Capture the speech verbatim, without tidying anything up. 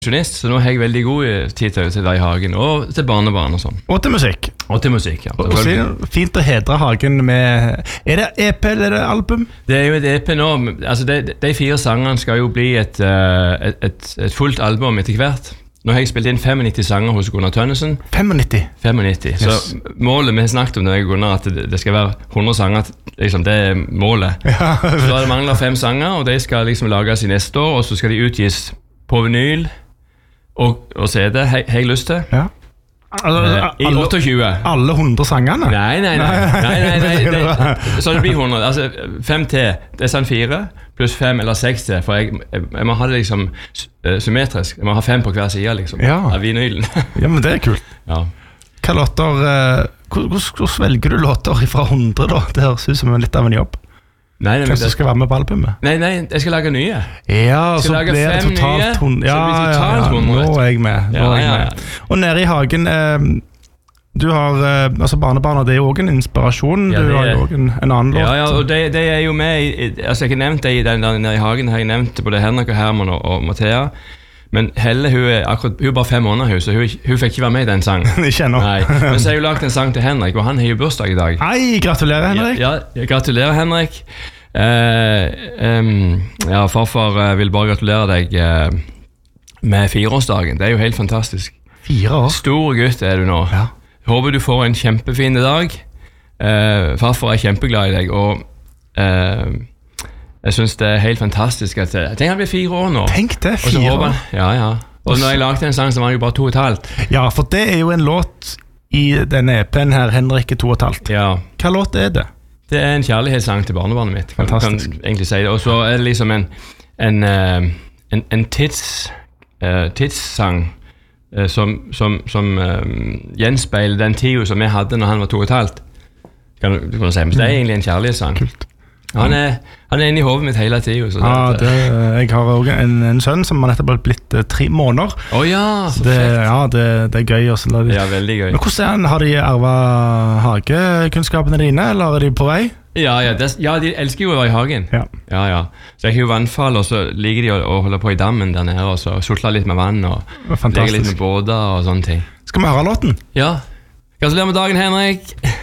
Journalist, så nå har jeg veldig god tid til å være i hagen, og til barnebarn og sånn. Og til musikk. Og til musikk, ja. Og så fint å hedre hagen med... Er det E P eller er det album? Det er jo et E P nå. Altså, de, de fire sangene skal jo bli et, et, et, et fullt album etter hvert. Nå har jeg spilt inn femognitti sanger hos Gunnar Tønnesen. femognitti? femognitti. Yes. Så målet vi har snakket om det, Gunnar, at det, det skal være hundre sanger, liksom, det er målet. Ja. Så da mangler fem sanger, og de skal liksom lages i neste år, og så skal de utgis på vinyl, Og, og C D, har jeg lyst til? Ja. Altså, I åtteogtjue. Alle hundre sangene? Nei, nei, nei. nei, nei, nei, nei. Så det blir hundre. Altså, fem til. Det er sånn fire, pluss fem eller seks til. For jeg, jeg, jeg må ha det liksom symmetrisk. Jeg må ha fem på hver side, liksom. Ja. Av vinylen. Ja, men det er kult. Ja. Hva låter... Hvordan velger du låter fra hundre, da? Det høres ut som litt av en jobb. Nei, nei, Hvem som skal være med på albumet? Nei, nei, jeg skal lage nye. Ja, så blir det totalt hundre. Ja, ja, ja, nå er jeg med. Nå er jeg med. Og nede i hagen, eh, du har, eh, altså barnebarna, det er jo også en inspirasjon. Ja, du har jo også en, en annen låt. Ja, ja, og det, det er jo med, i, altså jeg har nevnt det i den der nede i hagen, har jeg nevnt både Henrik og Herman og, og Mathea. Men Helle, hun er, akkurat, hun er bare fem måneder, hun, så hun, hun fikk ikke være med i den sangen. Ikke ennå. Nei, men så har jeg jo lagt en sang til Henrik, og han har jo bursdag i dag. Hei, gratulerer Henrik. Ja, ja gratulerer Henrik. Eh, um, ja, farfar uh, vil bare gratulere deg uh, med fireårsdagen. Det er jo helt fantastisk. Fire år? Stor gutt er du nå. Ja. Håper du får en kjempefin dag. Uh, farfar er kjempeglad i deg, og uh, jeg synes det er helt fantastisk at tenk han blir fire år nå. Tenk det, fire år. Ja, ja. Og når jeg lagde en sang, så var han jo bare to og et halvt. Ja, for det er jo en låt i denne E P-en her, Henrik er to og et halvt. Ja. Hva låt er det? Det er en kjærlighetssang til barnebarnet mitt. Fantastisk. Kan egentlig si det. Og så er det liksom en, en, en, en tids, uh, tidssang uh, som, som, som uh, gjenspeiler den tiden som vi hadde når han var to og et halvt. Kan du, du kan si, men det er egentlig en kjærlighetssang. Kult. Han er, han er inne i hovedet mitt hele tiden. Så ja, det, jeg har også en, en sønn som har nettopp blitt uh, tre måneder. Åh oh, ja, så det, fett. Ja, det, det er gøy. Også, de, ja, veldig gøy. Men hvordan er han? Har de arvet hagekunnskapene dine, eller er de på vei? Ja, ja, det, ja, de elsker jo å være i hagen. Ja. Ja, ja. Så jeg har jo vannfall, og så liker de å, å holde på i dammen der nede, og så sutler litt med vann, og legger litt med båter og sånne ting. Skal vi høre låten? Ja. Gratulerer med dagen, Henrik!